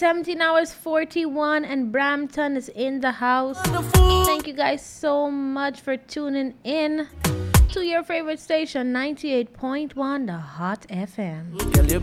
17 hours 41, and Brampton is in the house. Thank you guys so much for tuning in to your favorite station, 98.1 The Hot FM. Girl, you